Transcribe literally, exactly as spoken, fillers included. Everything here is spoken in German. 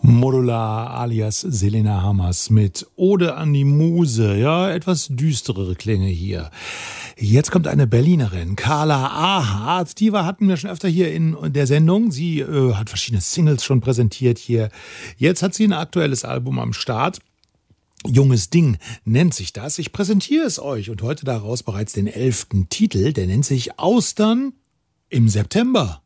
Modular alias Selena Hammers mit Ode an die Muse. Ja, etwas düsterere Klänge hier. Jetzt kommt eine Berlinerin, Carla Ahardt. Die war, hatten wir schon öfter hier in der Sendung. Sie äh, hat verschiedene Singles schon präsentiert hier. Jetzt hat sie ein aktuelles Album am Start. Junges Ding nennt sich das. Ich präsentiere es euch und heute daraus bereits den elften Titel. Der nennt sich Austern im September.